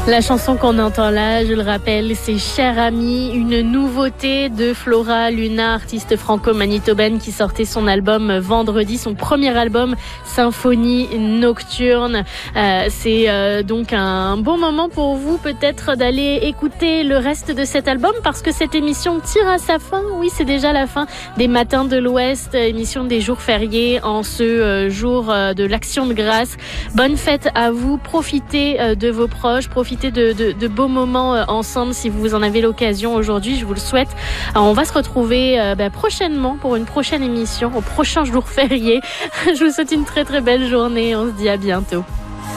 La chanson qu'on entend là, je le rappelle, c'est Cher Ami, une nouveauté de Flora Luna, artiste franco-manitobaine qui sortait son album vendredi, son premier album Symphonie Nocturne. C'est donc un bon moment pour vous peut-être d'aller écouter le reste de cet album parce que cette émission tire à sa fin. Oui, c'est déjà la fin des Matins de l'Ouest, émission des jours fériés en ce jour de l'Action de grâce. Bonne fête à vous, profitez de vos proches, profitez de beaux moments ensemble si vous en avez l'occasion aujourd'hui, je vous le souhaite. Alors, on va se retrouver prochainement pour une prochaine émission, au prochain jour férié. Je vous souhaite une très très belle journée, on se dit à bientôt.